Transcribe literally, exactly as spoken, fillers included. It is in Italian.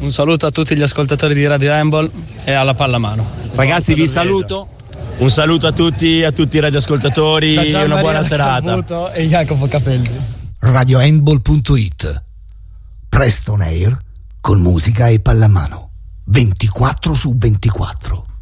Un saluto a tutti gli ascoltatori di Radio Handball e alla pallamano. Ragazzi, vi saluto. Un saluto a tutti, a tutti i radioascoltatori e una buona serata. E Jacopo Capelli. radio handball punto it. Presto on air con musica e pallamano. ventiquattro su ventiquattro.